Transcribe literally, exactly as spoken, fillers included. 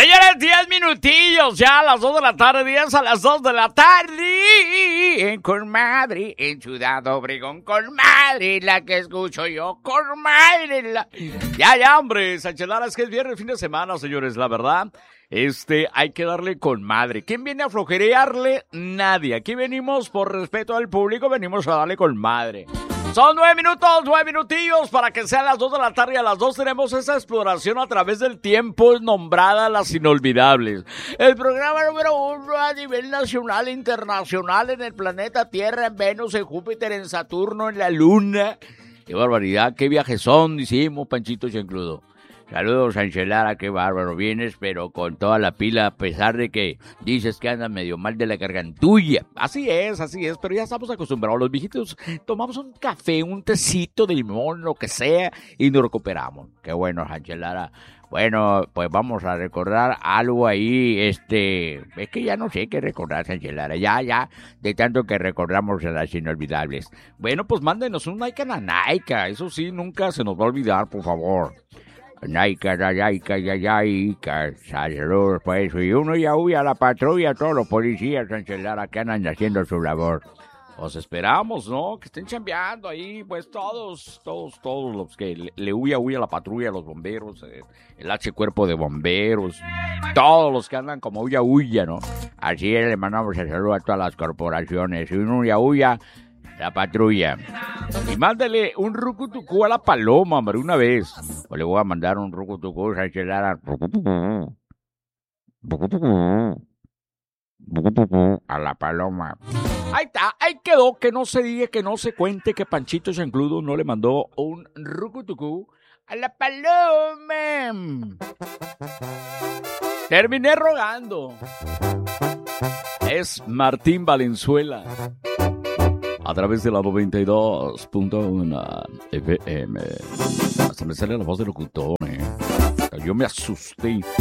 Señores, diez minutillos, ya a las dos de la tarde, diez a las dos de la tarde, en Comadre, en Ciudad Obregón, Comadre, la que escucho yo, Comadre, la... Ya, ya, hombre, Sánchez Lara, es que es viernes, fin de semana, señores, la verdad, este, hay que darle con madre. ¿Quién viene a flojerearle? Nadie. Aquí venimos, por respeto al público, venimos a darle con madre. Son nueve minutos, nueve minutillos para que sean las dos de la tarde. A las dos tenemos esa exploración a través del tiempo nombrada Las Inolvidables. El programa número uno a nivel nacional e internacional en el planeta Tierra, en Venus, en Júpiter, en Saturno, en la Luna. Qué barbaridad, qué viajes son, decimos Panchito Chancludo. Saludos, Sánchez Lara, qué bárbaro vienes, pero con toda la pila, a pesar de que dices que andas medio mal de la gargantulla. Así es, así es, pero ya estamos acostumbrados. Los viejitos tomamos un café, un tecito de limón, lo que sea, y nos recuperamos. Qué bueno, Sánchez Lara. Bueno, pues vamos a recordar algo ahí, este, es que ya no sé qué recordar, Sánchez Lara, ya, ya, de tanto que recordamos a Las Inolvidables. Bueno, pues mándenos un Naika Naika, eso sí, nunca se nos va a olvidar, por favor. Naika, Naika, Naika, saludos, pues, y uno ya huye a la patrulla, todos los policías, Sánchez Lara, que andan haciendo su labor. Os esperamos, ¿no? Que estén chambeando ahí, pues, todos, todos, todos los que le, le huya, huye a la patrulla, los bomberos, eh, el H Cuerpo de Bomberos, todos los que andan como huya, huya, ¿no? Así es, le mandamos el saludo a todas las corporaciones, y uno huya, huya, la patrulla. Y mándale un rucutucú a la paloma, hombre, una vez. Pues le voy a mandar un rucutucú, Sánchez Lara. A la paloma. Ahí está, ahí quedó, que no se diga, que no se cuente que Panchito Chancludo no le mandó un rucutucú a la paloma. Terminé rogando. Es Martín Valenzuela. A través de la noventa y dos punto uno F M. Se me sale la voz de locutor, eh. Yo me asusté.